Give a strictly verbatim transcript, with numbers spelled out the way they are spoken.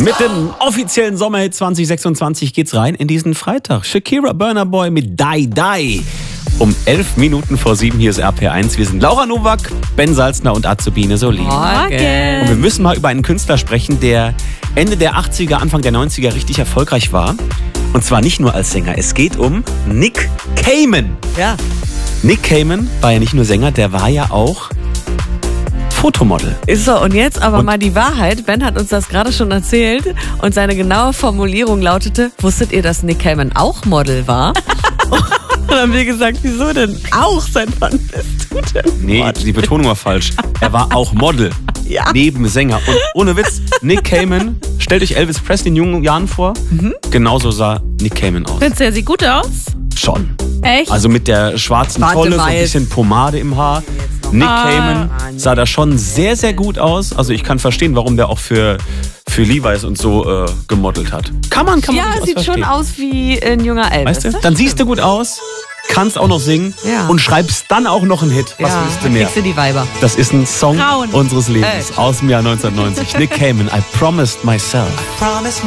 Mit dem offiziellen Sommerhit zwanzig sechsundzwanzig geht's rein in diesen Freitag. Shakira, Burna Boy mit Die Die. Um elf Minuten vor sieben, hier ist R P eins. Wir sind Laura Nowak, Ben Salzner und Azubine Solin. Morgen. Und wir müssen mal über einen Künstler sprechen, der Ende der achtziger, Anfang der neunziger richtig erfolgreich war. Und zwar nicht nur als Sänger. Es geht um Nick Cayman. Ja. Nick Cayman war ja nicht nur Sänger, der war ja auch Fotomodel. Ist so, und jetzt aber Und mal die Wahrheit. Ben hat uns das gerade schon erzählt und seine genaue Formulierung lautete: Wusstet ihr, dass Nick Cayman auch Model war? Und dann haben wir gesagt, wieso denn auch? Seit wann bist du denn Nee, Model? die Betonung war falsch. Er war auch Model. Ja. Neben Sänger. Und ohne Witz, Nick Cayman, stellt euch Elvis Presley in jungen Jahren vor. Mhm. Genauso sah Nick Cayman aus. Findest du, er sieht gut aus? Schon. Echt? Also mit der schwarzen Warte Tolle, so mal ein jetzt. bisschen Pomade im Haar. Nick Ah. Cayman sah da schon sehr, sehr gut aus. Also ich kann verstehen, warum der auch für, für Levi's und so äh, gemodelt hat. Kann man, kann man Ja, durchaus sieht verstehen. schon aus wie ein junger Elvis. Weißt du? Dann siehst du gut aus, kannst auch noch singen Ja. und schreibst dann auch noch einen Hit. Was ja, willst du dann mehr? kriegst du die Weiber. Das ist ein Song Frauen. unseres Lebens Echt? aus dem Jahr neunzehnhundertneunzig. Nick Cayman, I Promised Myself.